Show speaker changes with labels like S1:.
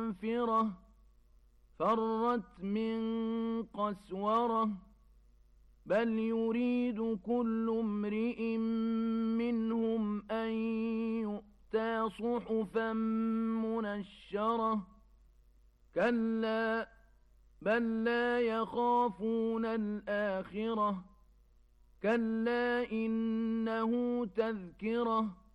S1: قنفرة فرت من قسورة بل يريد كل امرئ منهم أن يؤتى صحفا منشرة كلا بل لا يخافون الآخرة كلا إنه تذكرة